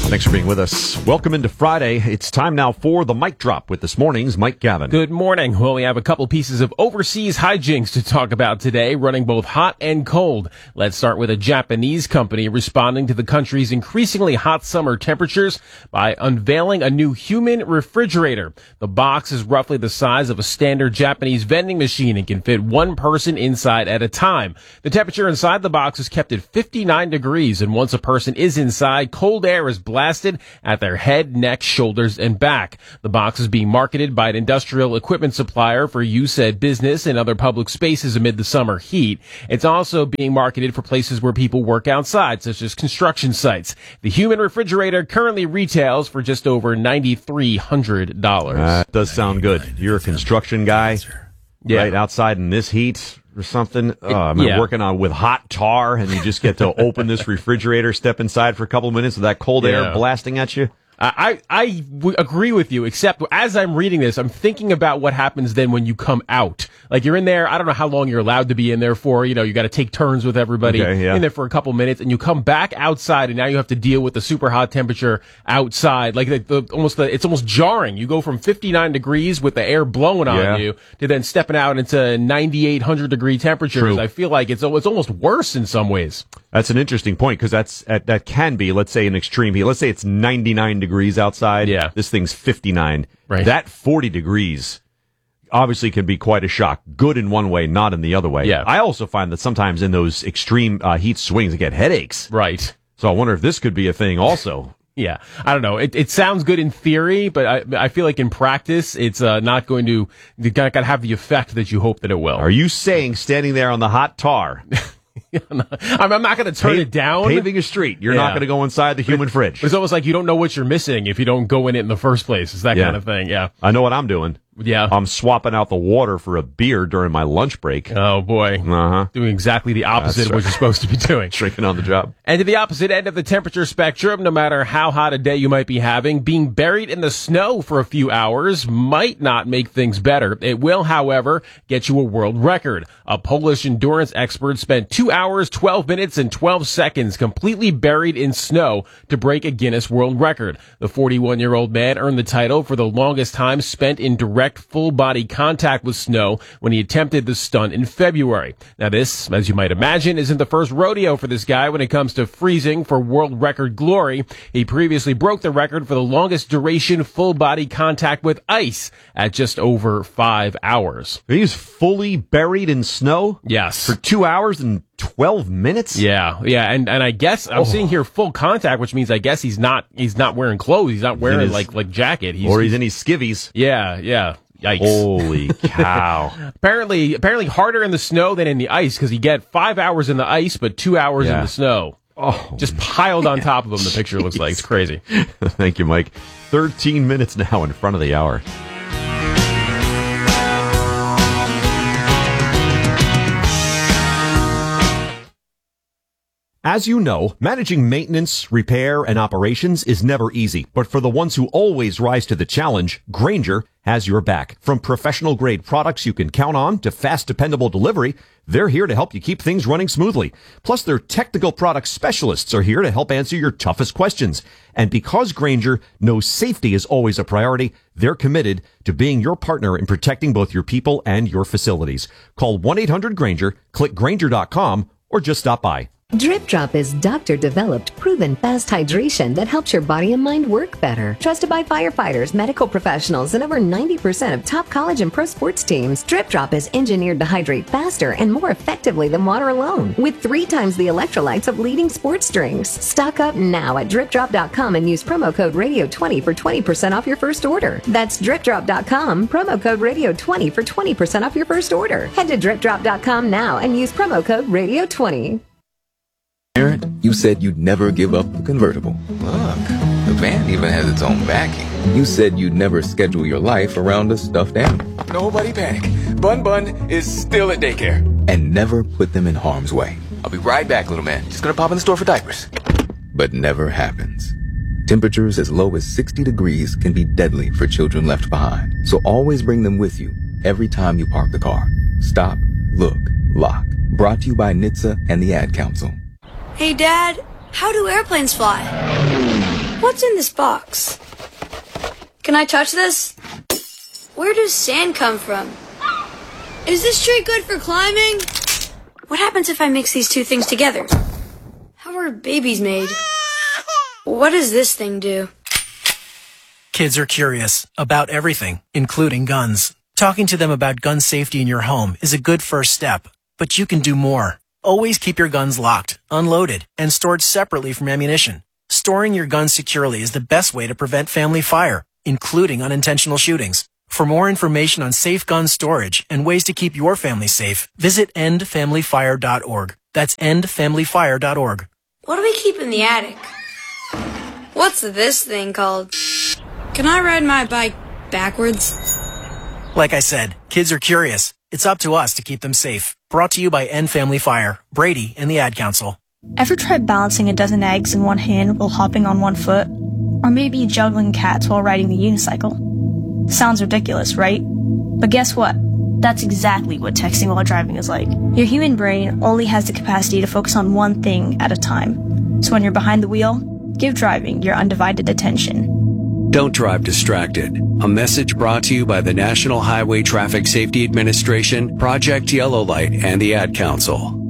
Thanks for being with us. Welcome into Friday. It's time now for the Mic Drop with this morning's Mike Gavin. Good morning. Well, we have a couple pieces of overseas hijinks to talk about today, running both hot and cold. Let's start with a Japanese company responding to the country's increasingly hot summer temperatures by unveiling a new human refrigerator. The box is roughly the size of a standard Japanese vending machine and can fit one person inside at a time. The temperature inside the box is kept at 59 degrees, and once a person is inside, cold air is blasted at their head, neck, shoulders, and back. The box is being marketed by an industrial equipment supplier for use at business and other public spaces amid the summer heat. It's also being marketed for places where people work outside, such as construction sites. The human refrigerator currently retails for just over $9,300. That does sound good. You're a construction guy, right, outside in this heat or something. Working on with hot tar, and you just get to open this refrigerator, step inside for a couple of minutes with that cold air blasting at you. I agree with you, except as I'm reading this, I'm thinking about what happens then when you come out. Like, you're in there, I don't know how long you're allowed to be in there for, you got to take turns with everybody in there for a couple minutes, and you come back outside, and now you have to deal with the super hot temperature outside. Like, it's almost jarring. You go from 59 degrees with the air blowing on you to then stepping out into 9,800 degree temperatures. True. I feel like it's almost worse in some ways. That's an interesting point, because that can be, let's say, an extreme heat. Let's say it's 99 degrees outside. Yeah. This thing's 59. Right. That 40 degrees obviously can be quite a shock. Good in one way, not in the other way. Yeah. I also find that sometimes in those extreme heat swings, I get headaches. Right. So I wonder if this could be a thing also. Yeah, I don't know. It sounds good in theory, but I feel like in practice, it's not going to have the effect that you hope that it will. Are you saying standing there on the hot tar? I'm not going to turn it down. Paving a street. You're not going to go inside the human fridge. But it's almost like you don't know what you're missing if you don't go in it in the first place. It's that kind of thing. Yeah. I know what I'm doing. Yeah. I'm swapping out the water for a beer during my lunch break. Oh, boy. Uh-huh. Doing exactly the opposite of what you're supposed to be doing. Drinking on the job. And to the opposite end of the temperature spectrum, no matter how hot a day you might be having, being buried in the snow for a few hours might not make things better. It will, however, get you a world record. A Polish endurance expert spent 2 hours, 12 minutes, and 12 seconds completely buried in snow to break a Guinness World Record. The 41-year-old man earned the title for the longest time spent in direct full-body contact with snow when he attempted the stunt in February. Now this, as you might imagine, isn't the first rodeo for this guy when it comes to freezing for world record glory. He previously broke the record for the longest duration full-body contact with ice at just over 5 hours. He's fully buried in snow? Yes. For 2 hours and 12 minutes? Yeah. And I guess I'm seeing here full contact, which means I guess he's not wearing clothes. He's not wearing like jacket. He's in his skivvies. Yeah. Yikes. Holy cow. Apparently harder in the snow than in the ice, because you get 5 hours in the ice, but 2 hours in the snow. Oh, just piled on top of him, the picture looks like. It's crazy. Thank you, Mike. 13 minutes now in front of the hour. As you know, managing maintenance, repair, and operations is never easy. But for the ones who always rise to the challenge, Grainger has your back. From professional-grade products you can count on to fast, dependable delivery, they're here to help you keep things running smoothly. Plus, their technical product specialists are here to help answer your toughest questions. And because Grainger knows safety is always a priority, they're committed to being your partner in protecting both your people and your facilities. Call 1-800-GRAINGER, click Grainger.com, or just stop by. Drip Drop is doctor-developed, proven fast hydration that helps your body and mind work better. Trusted by firefighters, medical professionals, and over 90% of top college and pro sports teams, Drip Drop is engineered to hydrate faster and more effectively than water alone, with 3 times the electrolytes of leading sports drinks. Stock up now at DripDrop.com and use promo code Radio20 for 20% off your first order. That's DripDrop.com, promo code Radio20 for 20% off your first order. Head to DripDrop.com now and use promo code Radio20. Parent, you said you'd never give up the convertible. Look, the van even has its own backing. You said you'd never schedule your life around a stuffed animal. Nobody panic. Bun Bun is still at daycare. And never put them in harm's way. I'll be right back, little man. Just gonna pop in the store for diapers. But never happens. Temperatures as low as 60 degrees can be deadly for children left behind. So always bring them with you every time you park the car. Stop, look, lock. Brought to you by NHTSA and the Ad Council. Hey, Dad, how do airplanes fly? What's in this box? Can I touch this? Where does sand come from? Is this tree good for climbing? What happens if I mix these two things together? How are babies made? What does this thing do? Kids are curious about everything, including guns. Talking to them about gun safety in your home is a good first step, but you can do more. Always keep your guns locked, unloaded, and stored separately from ammunition. Storing your guns securely is the best way to prevent family fire, including unintentional shootings. For more information on safe gun storage and ways to keep your family safe, visit endfamilyfire.org. That's endfamilyfire.org. What do we keep in the attic? What's this thing called? Can I ride my bike backwards? Like I said, kids are curious. It's up to us to keep them safe. Brought to you by End Family Fire, Brady, and the Ad Council. Ever tried balancing a dozen eggs in one hand while hopping on one foot? Or maybe juggling cats while riding the unicycle? Sounds ridiculous, right? But guess what? That's exactly what texting while driving is like. Your human brain only has the capacity to focus on one thing at a time. So when you're behind the wheel, give driving your undivided attention. Don't drive distracted. A message brought to you by the National Highway Traffic Safety Administration, Project Yellow Light, and the Ad Council.